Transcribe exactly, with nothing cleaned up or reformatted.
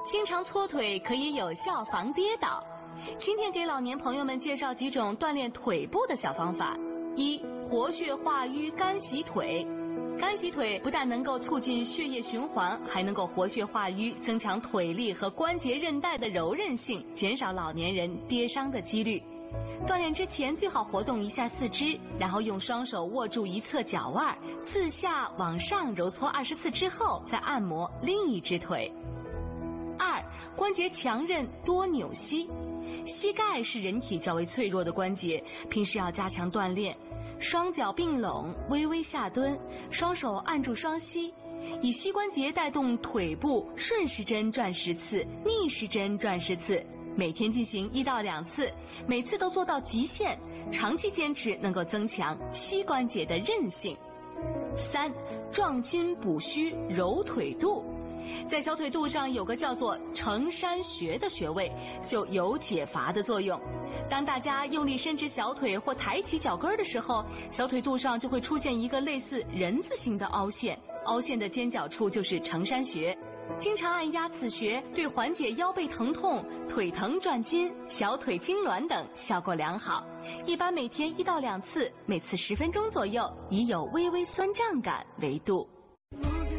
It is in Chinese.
经常搓腿可以有效防跌倒。今天给老年朋友们介绍几种锻炼腿部的小方法。一、活血化瘀干洗腿。干洗腿不但能够促进血液循环，还能够活血化瘀，增强腿力和关节韧带的柔韧性，减少老年人跌伤的几率。锻炼之前最好活动一下四肢，然后用双手握住一侧脚腕，自下往上揉搓二十次之后，再按摩另一只腿。二、关节强韧多扭膝。膝盖是人体较为脆弱的关节，平时要加强锻炼。双脚并拢，微微下蹲，双手按住双膝，以膝关节带动腿部顺时针转十次，逆时针转十次，每天进行一到两次，每次都做到极限，长期坚持能够增强膝关节的韧性。三、壮筋补虚揉腿肚。在小腿肚上有个叫做承山穴的穴位，就有解乏的作用。当大家用力伸直小腿或抬起脚跟的时候，小腿肚上就会出现一个类似人字形的凹陷，凹陷的尖角处就是承山穴。经常按压此穴，对缓解腰背疼痛、腿疼转筋、小腿痉挛等效果良好。一般每天一到两次，每次十分钟左右，以有微微酸胀感为度。